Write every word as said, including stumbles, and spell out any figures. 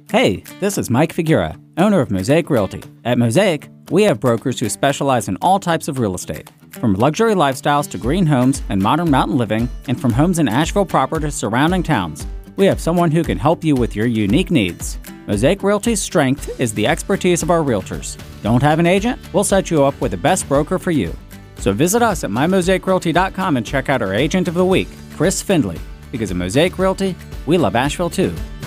Hey, this is Mike Figura, owner of Mosaic Realty. At Mosaic, we have brokers who specialize in all types of real estate, from luxury lifestyles to green homes and modern mountain living, and from homes in Asheville proper to surrounding towns. We have someone who can help you with your unique needs. Mosaic Realty's strength is the expertise of our realtors. Don't have an agent? We'll set you up with the best broker for you. So visit us at my mosaic realty dot com and check out our agent of the week, Chris Findley. Because at Mosaic Realty, we love Asheville too.